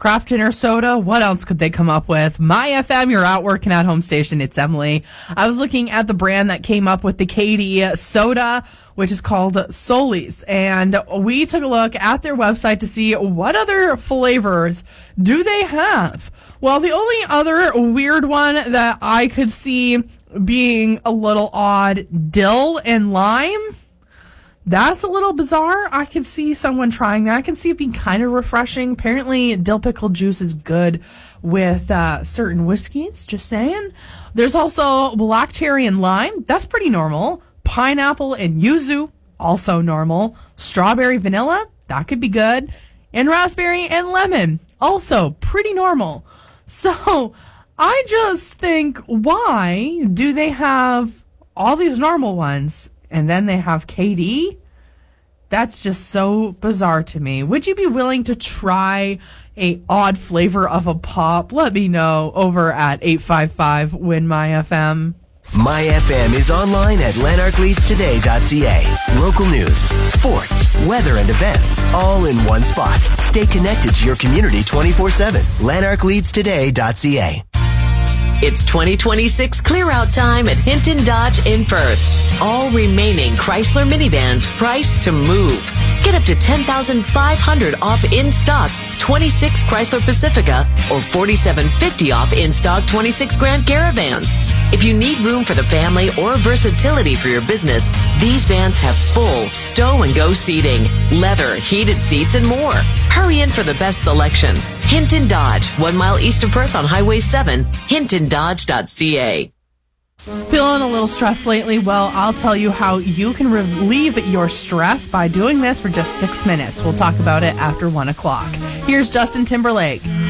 Kraft Dinner Soda. What else could they come up with? My FM, you're out working at home station. It's Emily. I was looking at the brand that came up with the KD soda, which is called Solis. And we took a look at their website to see what other flavors do they have. Well, the only other weird one that I could see being a little odd, dill and lime. That's a little bizarre. I can see someone trying that. I can see it being kind of refreshing. Apparently, dill pickle juice is good with certain whiskeys, just saying. There's also black cherry and lime. That's pretty normal. Pineapple and yuzu, also normal. Strawberry vanilla, that could be good. And raspberry and lemon, also pretty normal. So I just think, why do they have all these normal ones and then they have KD? That's just so bizarre to me. Would you be willing to try a odd flavor of a pop? Let me know over at 855-WIN-MY-FM. My FM is online at lanarkleadstoday.ca. Local news, sports, weather, and events, all in one spot. Stay connected to your community 24/7. lanarkleadstoday.ca. It's 2026 clear-out time at Hinton Dodge in Perth. All remaining Chrysler minivans priced to move. Get up to $10,500 off in-stock 26 Chrysler Pacifica or $4,750 off in-stock 26 Grand Caravans. If you need room for the family or versatility for your business, these vans have full stow-and-go seating, leather, heated seats, and more. Hurry in for the best selection. Hinton Dodge, 1 mile east of Perth on Highway 7, hintondodge.ca. Feeling a little stressed lately? Well, I'll tell you how you can relieve your stress by doing this for just 6 minutes. We'll talk about it after 1 o'clock. Here's Justin Timberlake.